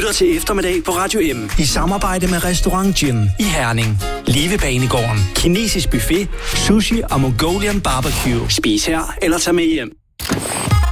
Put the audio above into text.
lytter til Eftermiddag på Radio M i samarbejde med Restaurant Gin i Herning, Livebanegården, kinesisk buffet, sushi og Mongolian barbecue. Spis her eller tag med hjem.